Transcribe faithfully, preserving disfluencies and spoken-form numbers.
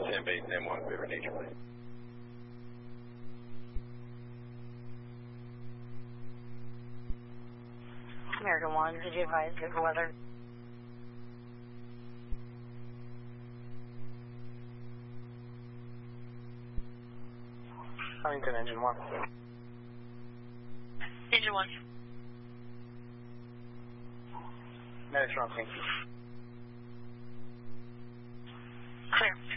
Sam Base, M one, River Nature Plane. American one, did you advise good weather? Huntington, engine one. Engine one. Medics wrong, thank you. Clear.